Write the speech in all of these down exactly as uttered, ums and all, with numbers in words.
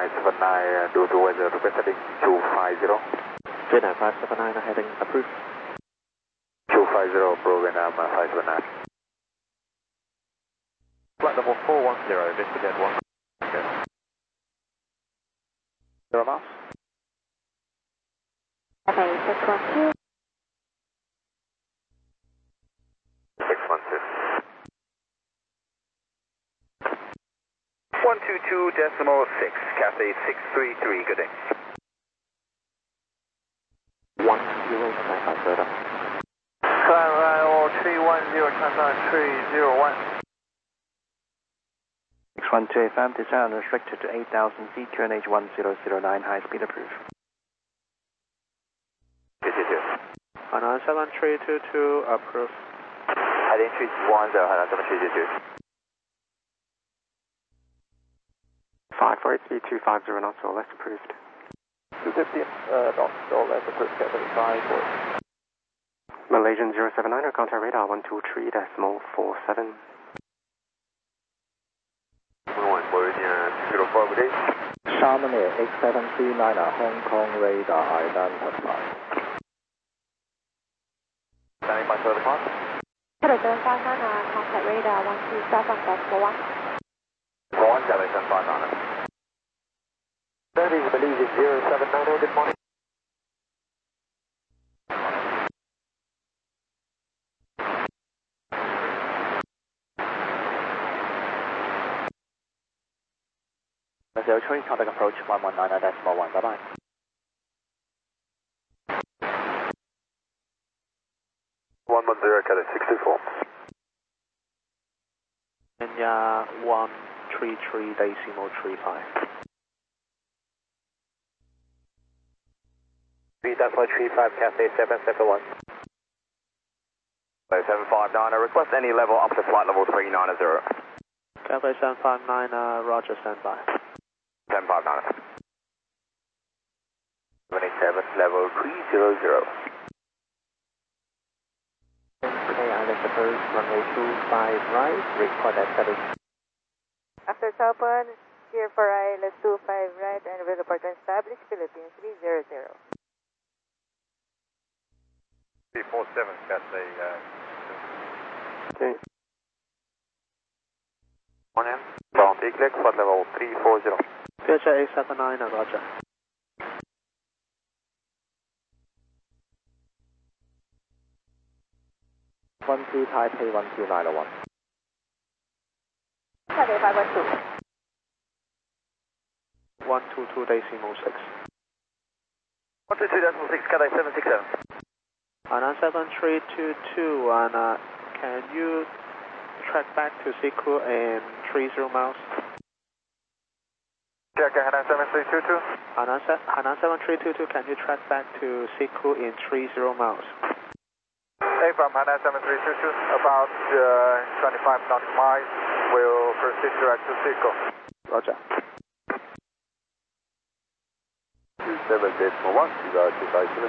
five seven nine, uh, due to weather request heading two five zero. Vietnam five seven nine heading approved. two five zero, Pro Vietnam uh, five seven nine. Flight level four one zero, Vista Dead one. Okay. Zero miles. Okay, six one two. six one two. one two two decimal six, Cathay six three three, good day. one zero nine five further. Climb three one zero, transfer three zero one. six one two F M, descent unrestricted to eight thousand feet, Q N H one zero zero nine, high speed approved. This is it. Hainan seven three two two, approved. Heading three one zero, Hainan seven three two two. five four eight three two five zero knots, all that's approved. two fifty uh, knots, all that's approved, Cathay five four. Malaysian zero seven nine, contact radar one two three decimal four seven. one Meridian zero four, good day. Chamonix eight seven three nine, Hong Kong radar identified. Standing by further climb. Hello, seven five nine, contact radar one two seven decimal one. one seven seven five nine. That is Malaysian zero seven nine, good morning. zero three, contact approach one one nine decimal one, bye bye. one one zero, Cathay six two four. Kenya one three three decimal three five. three decimal three five, Cathay seven seven one. seven five nine, request any level up to flight level three nine zero. Cathay seven five nine, uh, Roger, standby. seven five nine. seven eight seven, level three zero zero. Okay, island approach, runway two five right, report at setting. After open, clear for island two five right and will report to establish Philippines three zero zero. three four seven, Cathay. Uh, Okay. one M, bound Eagle, flight level three four zero. Future eight seven nine, uh, Roger. one two Taipei one two nine one. Cathay five one two. one two two decimal six. one two two decimal six, Cathay seven six seven. Hainan seven three two two, and uh, can you track back to Siku in three zero miles? Check Hainan seven three two two. Hainan, se Hainan seven three two two, can you track back to Siku in three zero miles? Hey, from Hainan seven three two two, about uh, twenty-five nautical miles, will proceed direct to Sico. Roger. two seven decimal one, two five seven.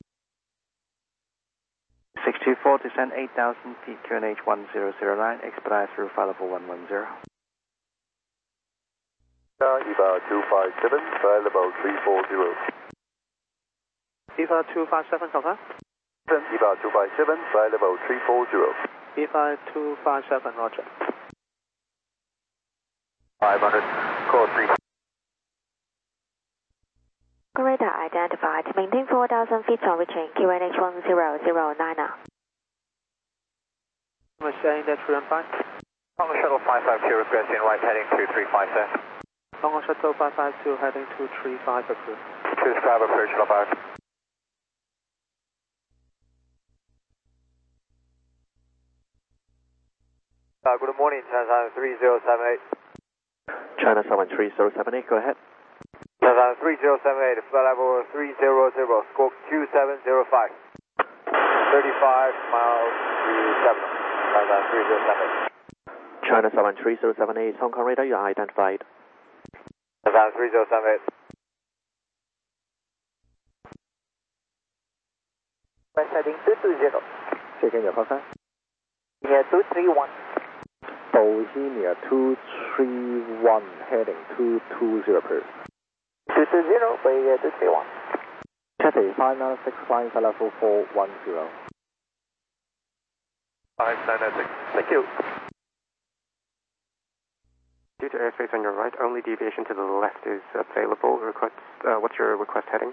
six two four, descend eight thousand feet, Q N H one zero zero nine, expedite through flight level one one zero. Uh, E V A two five seven, flight level three four zero. E V A two five seven, confirm? E V A two five seven, flight level three four zero. E V A two five seven, Roger. five hundred, call three. Radar identified. Maintain four thousand feet on reaching Q N H one zero zero nine. Am I saying that three one five? Congo Shuttle five five two, requesting right heading two three five seven. Congo Shuttle five five two, heading two three five, approved. two five approach, Shuttle five. Uh, good morning, China three zero seven eight. China seven three zero seven eight, go ahead. China three zero seven eight, flight level three zero zero, squawk two seven zero five. thirty-five miles to seven. China three zero seven eight. China seven three zero seven eight, Hong Kong radar, you are identified. China three zero seven eight. West heading two two zero. Checking your call sign. Near two three one. Bohemia two three one, heading two two zero, please. two two zero, by uh, two three one. Cathay five nine six flying for level four one zero. five nine six. Thank you. Due to airspace on your right, only deviation to the left is available. Request, uh, what's your request heading?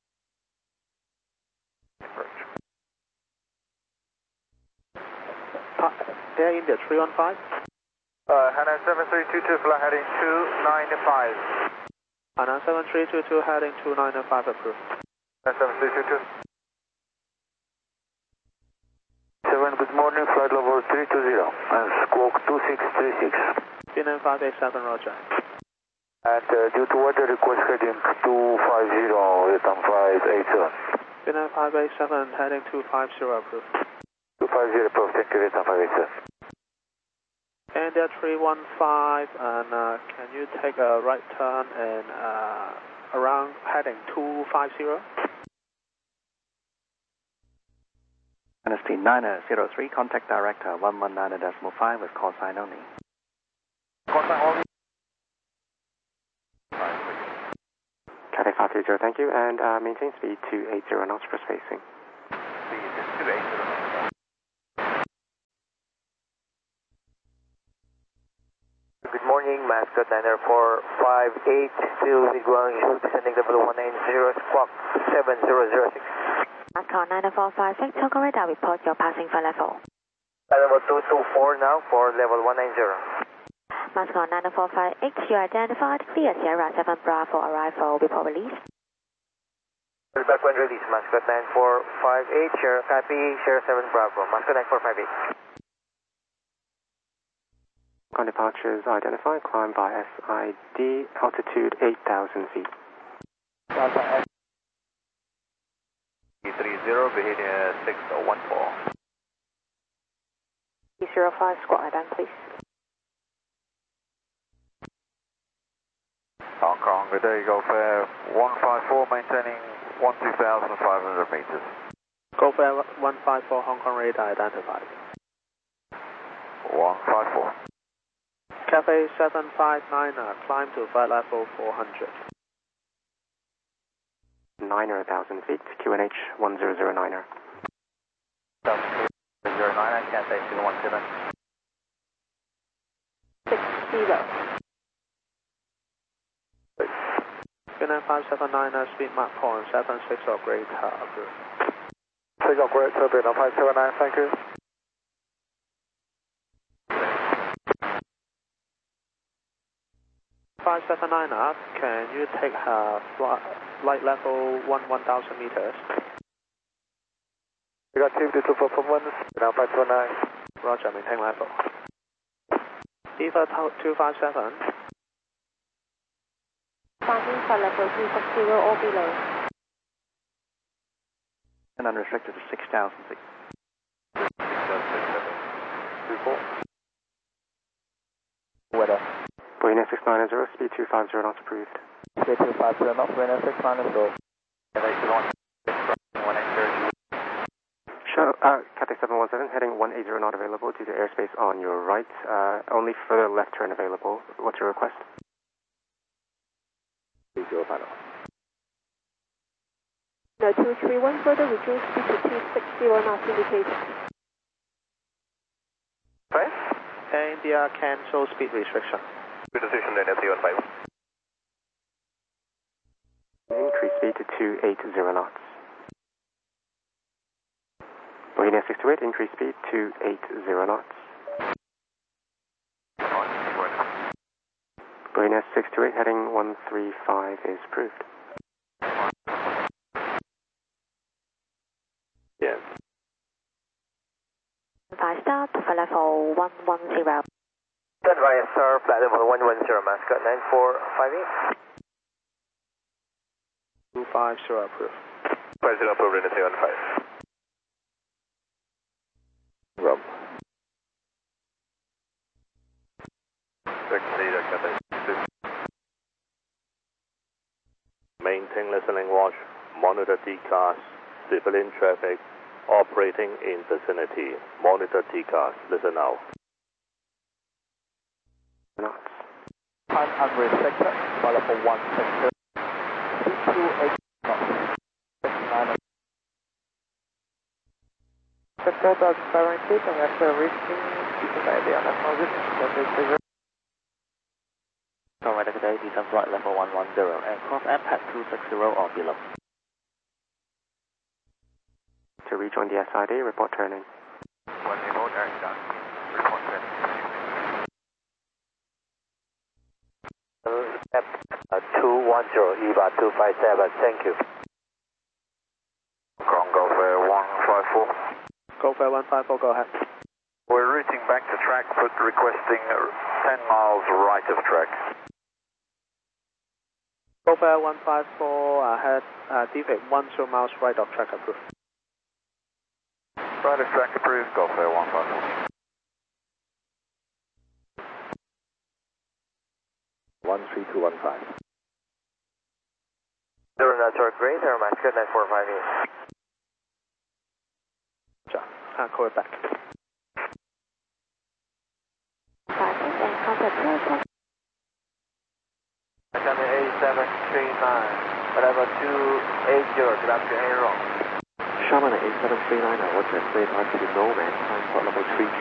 Uh, Air India three one five. Uh, Hainan seven three two two, fly heading two nine five. Hainan seven three two two heading two nine five approved. Hainan seven three two two. seven, good morning, flight level three two zero, and squawk two six three six. B N five eight seven, roger. And uh, due to weather, request heading two five zero, return five eight seven. B N five eight seven heading two five zero approved. two five zero, approved, thank you, return five eight seven. India three one five, and uh, can you take a right turn and uh, around heading two five zero? Dynasty nine zero three, contact director one one nine point five with call sign only. Contact only. Cathay five two zero, thank you, and uh, maintain speed two eight zero knots for spacing. Speed two eight zero. Good morning, Mascot niner four five eight, still with Guangzhou, descending level one nine zero, squawk seven zero zero six. Mascot nine four five six, Togo radar, report your passing for level. Level two two four now for level one nine zero. Mascot nine four five eight, you identified, clear Sierra seven Bravo arrival before release. Back when release, Mascot nine four five eight, Sierra copy, Sierra seven Bravo, Mascot nine four five eight. On departures identified, climb by S I D, altitude eight thousand feet. three zero, behavior six one four. zero five, squawk identity, please. Hong Kong, there you go, fare one five four, maintaining one two thousand five hundred meters. Go for one five four, Hong Kong radar identified. one five four. Cathay seven five nine, uh, climb to flight level four hundred. niner one thousand feet, Q N H one zero zero niner. zero nine, Cathay two one seven. six zero. B N five seven nine, uh, speed map point seven six or greater approved. six or greater, B N five seven nine, thank you. five seven nine up, can you take uh, flight level one one thousand meters? We got two two performance, now five seven nine. Roger, maintain level. Eva two five seven. Passing for level two six zero or below. And unrestricted to six thousand feet. two four. Weather. Buena six nine zero, speed two five zero knots approved. Speed two five zero knots, Buena six nine zero. Show, uh, Cathay seven one seven, heading one eight zero not available due to airspace on your right. Uh, only further left turn available. What's your request? Visual panel. No two three one, further reduce speed to two six zero knots indicated. Right? Air India cancel speed restriction. Good decision then, F three one five. Increase speed to two eight zero knots. Buena six two eight, increase speed two eight zero knots. Buena six two eight, heading one three five is approved. Yes. Five start for level one one zero. Stand by sir, flight level one one zero, Mascot nine four five eight. two five zero approved. five zero approved in three one five. Rob. Maintain listening watch, monitor T C A S, civilian traffic, operating in vicinity, monitor T C A S, listen now. Knots. Time unrestricted, flight level one six zero. two eight. Control Dodge five eight, and after reaching Cincinnati on national business, that is Alright, today, descend flight level one one zero, aircraft M P A C two six zero or below. To rejoin the S I D, report turning. One remote aircraft, report turning. Uh, two one zero, E V A two five seven, thank you. Congo Fair one five four. Go Fair one five four, go ahead. We're routing back to track, but requesting ten miles right of track. Go Fair one five four, ahead, uh, deviate one zero miles right of track approved. Right of track approved, Go Fair one five four. one three two one five. Zero network great, Air Mascot nine four five eight. Uh, call it back. Five eight and contact two. Academy A seven three nine, level two eight zero, good afternoon, wrong. Sherman at A seven three nine, what's your state? I see no man, time for level three.